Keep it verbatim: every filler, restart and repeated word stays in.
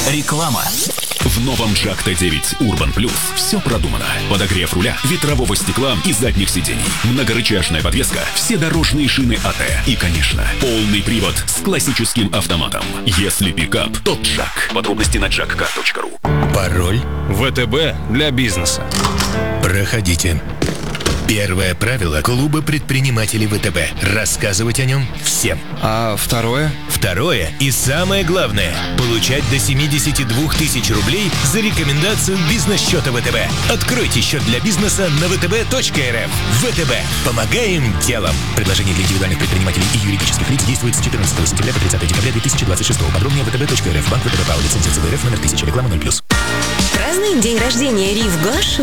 Реклама. В новом Джак Т девять Urban Plus все продумано. Подогрев руля, ветрового стекла и задних сидений, многорычажная подвеска, все дорожные шины АТ и, конечно, полный привод с классическим автоматом. Если пикап, то Джак. Подробности на джак кар точка ру. Пароль ВТБ для бизнеса. Проходите. Первое правило клуба предпринимателей ВТБ. Рассказывать о нем всем. А второе? Второе и самое главное – получать до семьдесят два тысячи рублей за рекомендацию бизнес-счета ВТБ. Откройте счет для бизнеса на вэ тэ бэ точка эр эф. ВТБ. Помогаем делом. Предложение для индивидуальных предпринимателей и юридических лиц действует с четырнадцатого сентября по тридцатое декабря две тысячи двадцать шестого. Подробнее вэ тэ бэ точка эр эф. Банк ВТБ ПАО. Лицензия ЦБ РФ номер тысяча. Реклама ноль плюс. Празднуем день рождения Рив Гош